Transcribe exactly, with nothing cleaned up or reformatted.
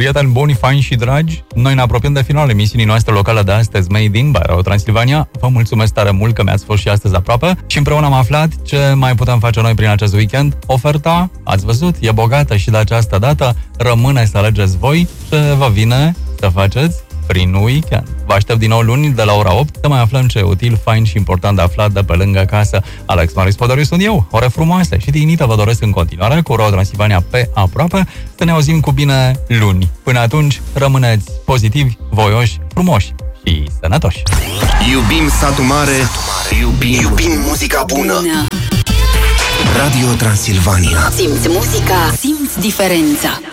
Prieteni buni, faini și dragi, noi ne apropiem de finalul emisiunii noastre locale de astăzi, Made in by Radio Transilvania. Vă mulțumesc tare mult că mi-ați fost și astăzi aproape și împreună am aflat ce mai putem face noi prin acest weekend. Oferta, ați văzut, e bogată și de această dată rămâne să alegeți voi ce vă vine să faceți prin weekend. Vă aștept din nou luni de la ora opt să mai aflăm ce e util, fain și important de aflat de pe lângă casă. Alex Marius Podoriu sunt eu. Ore frumoase și dignită vă doresc în continuare cu Radio Transilvania pe aproape. Să ne auzim cu bine luni. Până atunci, rămâneți pozitivi, voioși, frumoși și sănătoși. Iubim satul mare, iubim, iubim muzica bună. Radio Transilvania. Simți muzica, simți diferența.